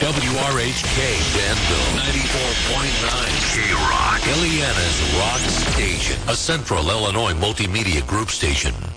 WRHK Danville, 94.9 K-Rock, Ileana's rock station, a Central Illinois multimedia group station.